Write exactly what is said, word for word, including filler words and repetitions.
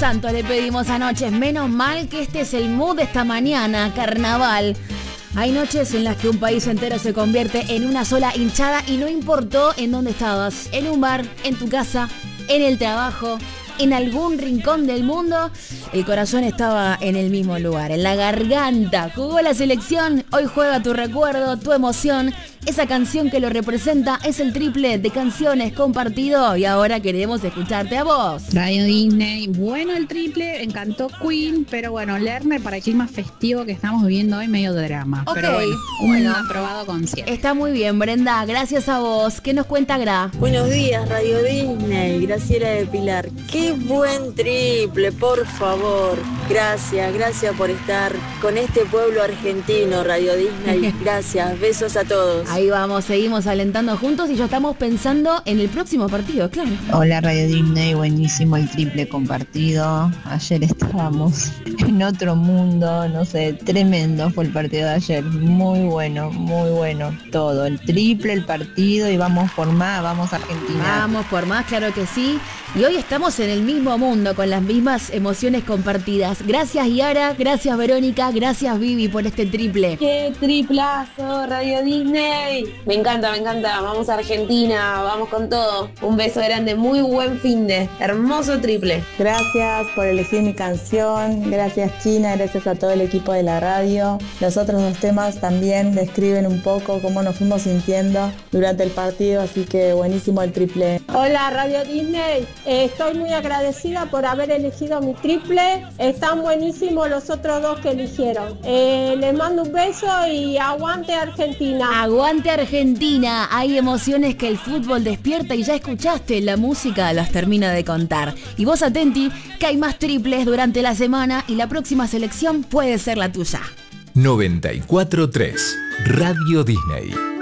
santo le pedimos anoche. Menos mal que este es el mood de esta mañana, carnaval. Hay noches en las que un país entero se convierte en una sola hinchada y no importó en dónde estabas. En un bar, en tu casa, en el trabajo, en algún rincón del mundo, el corazón estaba en el mismo lugar, en la garganta. Jugó la selección, hoy juega tu recuerdo, tu emoción. Esa canción que lo representa es el triple de canciones compartido y ahora queremos escucharte a vos. Radio Disney, bueno el triple, encantó Queen, pero bueno, Lerner para el clima festivo que estamos viviendo hoy medio drama. Ok, pero bueno, un bueno, aprobado con cien. Está muy bien, Brenda, gracias a vos. ¿Qué nos cuenta Gra? Buenos días, Radio Disney, Graciela de Pilar. Qué buen triple, por favor. Gracias, gracias por estar con este pueblo argentino, Radio Disney. Gracias, besos a todos. Ahí vamos, seguimos alentando juntos y ya estamos pensando en el próximo partido, claro. Hola Radio Disney, buenísimo el triple compartido. Ayer estábamos en otro mundo, no sé, tremendo fue el partido de ayer. Muy bueno, muy bueno. Todo, el triple, el partido y vamos por más, vamos a Argentina. Vamos por más, claro que sí. Y hoy estamos en el mismo mundo, con las mismas emociones compartidas. Gracias Yara, gracias Verónica, gracias Vivi por este triple. ¡Qué triplazo, Radio Disney! Me encanta, me encanta. Vamos a Argentina, vamos con todo. Un beso grande, muy buen finde. Hermoso triple. Gracias por elegir mi canción. Gracias China, gracias a todo el equipo de la radio. Los otros dos temas también describen un poco cómo nos fuimos sintiendo durante el partido, así que buenísimo el triple. Hola Radio Disney. Eh, estoy muy agradecida por haber elegido mi triple. Están buenísimos los otros dos que eligieron. Eh, les mando un beso y aguante Argentina. Aguante Argentina. Hay emociones que el fútbol despierta y ya escuchaste, la música las termina de contar. Y vos atenti que hay más triples durante la semana y la próxima selección puede ser la tuya. noventa y cuatro punto tres Radio Disney.